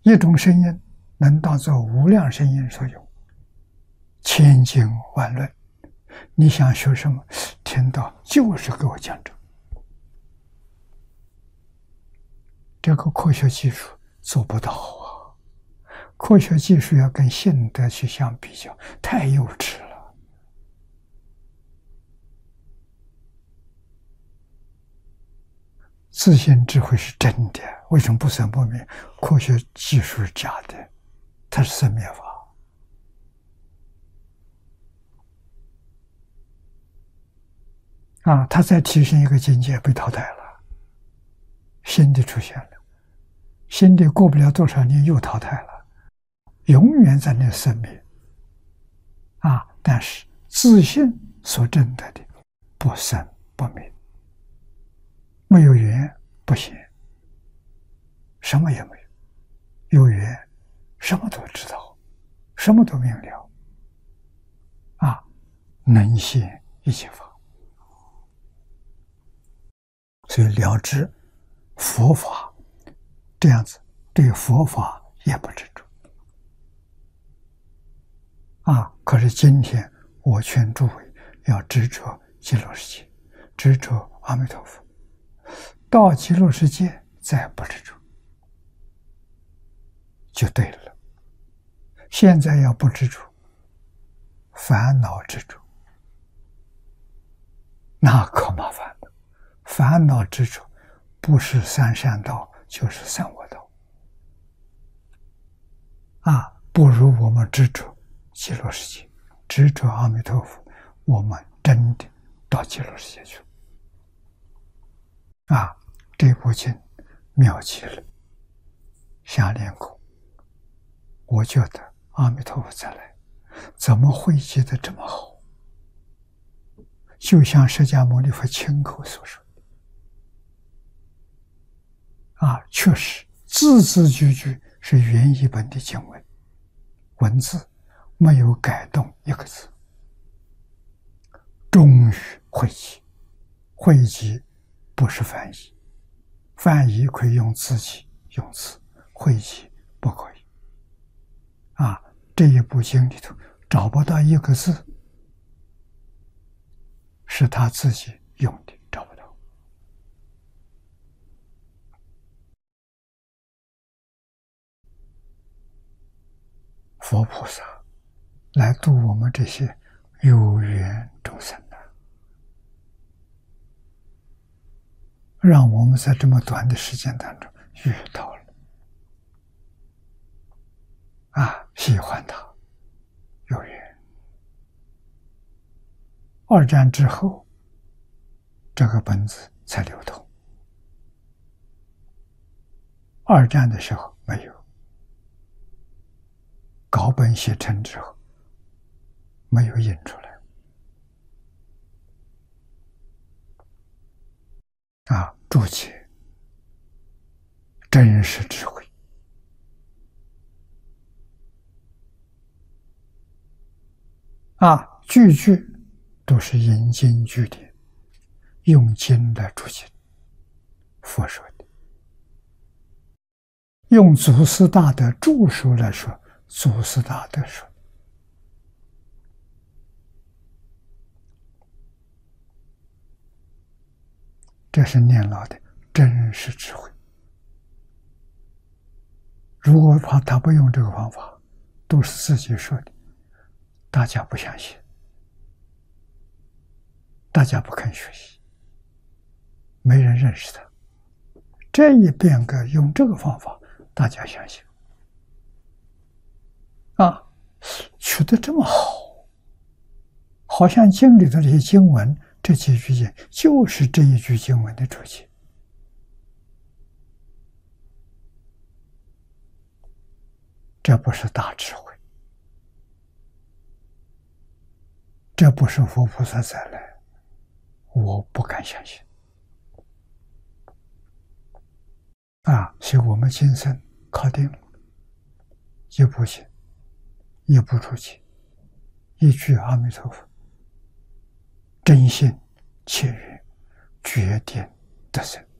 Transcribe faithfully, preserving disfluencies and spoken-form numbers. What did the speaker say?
一种声音能当作无量声音所用，千经万论，你想学什么，听到就是给我讲这个。这个科学技术做不到啊！科学技术要跟信德去相比较，太幼稚了。自信智慧是真的，为什么不生不灭？科学技术是假的，它是生灭法。啊，它再提升一个境界，被淘汰了，新的出现了，新的过不了多少年又淘汰了，永远在那生灭。啊，但是自信所证得的不生不灭，没有缘不行，什么也没有；有缘，什么都知道，什么都明了。啊，能现一切法。所以了知佛法，这样子对佛法也不执着。啊，可是今天我劝诸位要执着极乐世界，执着阿弥陀佛，到极乐世界再不执着就对了。现在要不执着，烦恼执着，那可麻烦了。烦恼执着不是三善道就是三恶道。啊，不如我们执着极乐世界，执着阿弥陀佛，我们真的到极乐世界去。啊，这部经妙极了，下练功，我觉得阿弥陀佛再来，怎么汇集的这么好？就像释迦牟尼佛亲口所说。啊，确实字字句句是原译本的经文，文字没有改动一个字，终于汇集。汇集不是翻译，翻译可以用自己用词，汇集不可以。啊，这一部经里头找不到一个字是他自己用的，找不到。佛菩萨来度我们这些有缘众生的，让我们在这么短的时间当中遇到了，啊，喜欢他，有缘。二战之后，这个本子才流通。二战的时候没有。稿本写成之后，没有印出来。啊，注解真实智慧。啊，句句都是引经据典，用经来注解。佛说的，用祖师大德著书来说。祖师大德说，这是念老的真实智慧。如果他他不用这个方法，都是自己说的，大家不相信，大家不肯学习，没人认识他。这一变革用这个方法，大家相信。啊，取得这么好，好像经里的这些经文，这几句经就是这一句经文的注解。这不是大智慧，这不是佛菩萨再来，我不敢相信。啊，所以我们今生考定了，一部经。一步出去，一句阿弥陀佛，真心切愿，决定得生。